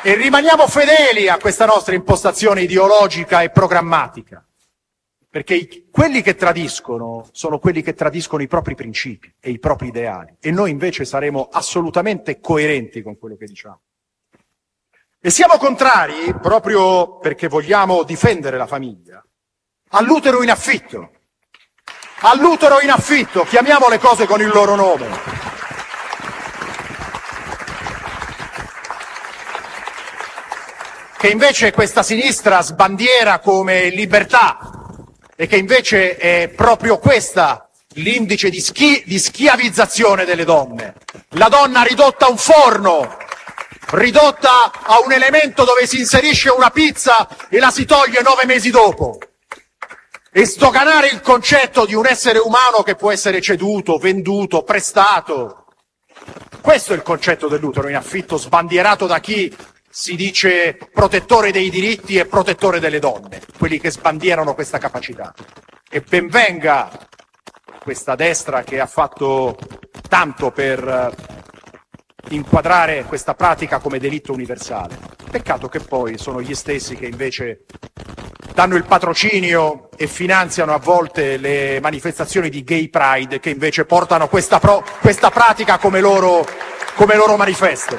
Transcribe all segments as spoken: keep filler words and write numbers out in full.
e rimaniamo fedeli a questa nostra impostazione ideologica e programmatica, perché i, quelli che tradiscono sono quelli che tradiscono i propri principi e i propri ideali, e noi invece saremo assolutamente coerenti con quello che diciamo. E siamo contrari, proprio perché vogliamo difendere la famiglia, all'utero in affitto. All'utero in affitto, chiamiamo le cose con il loro nome. Che invece questa sinistra sbandiera come libertà e che invece è proprio questa l'indice di, schi- di schiavizzazione delle donne. La donna ridotta a un forno, ridotta a un elemento dove si inserisce una pizza e la si toglie nove mesi dopo. E sdoganare il concetto di un essere umano che può essere ceduto, venduto, prestato. Questo è il concetto dell'utero in affitto, sbandierato da chi si dice protettore dei diritti e protettore delle donne, quelli che sbandierano questa capacità. E ben venga questa destra che ha fatto tanto per inquadrare questa pratica come delitto universale. Peccato che poi sono gli stessi che invece danno il patrocinio e finanziano a volte le manifestazioni di gay pride, che invece portano questa, pro, questa pratica come loro, come loro manifesto.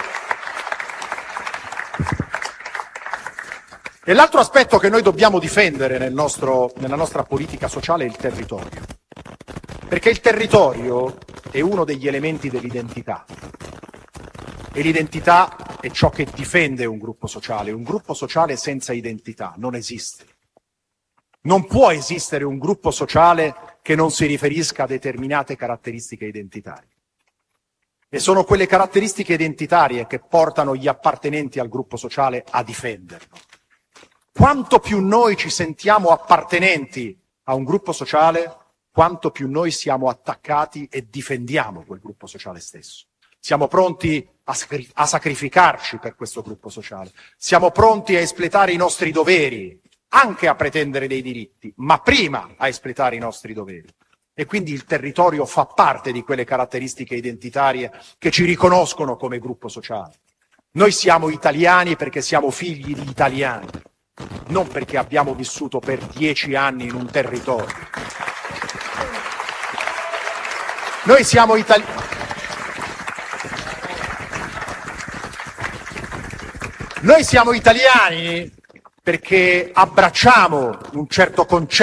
E l'altro aspetto che noi dobbiamo difendere nel nostro, nella nostra politica sociale è il territorio, perché il territorio è uno degli elementi dell'identità. E l'identità è ciò che difende un gruppo sociale. Un gruppo sociale senza identità non esiste. Non può esistere un gruppo sociale che non si riferisca a determinate caratteristiche identitarie. E sono quelle caratteristiche identitarie che portano gli appartenenti al gruppo sociale a difenderlo. Quanto più noi ci sentiamo appartenenti a un gruppo sociale, quanto più noi siamo attaccati e difendiamo quel gruppo sociale stesso. Siamo pronti a, sacri- a sacrificarci per questo gruppo sociale. Siamo pronti a espletare i nostri doveri, anche a pretendere dei diritti, ma prima a espletare i nostri doveri. E quindi il territorio fa parte di quelle caratteristiche identitarie che ci riconoscono come gruppo sociale. Noi siamo italiani perché siamo figli di italiani, non perché abbiamo vissuto per dieci anni in un territorio. Noi siamo italiani. Noi siamo italiani perché abbracciamo un certo concetto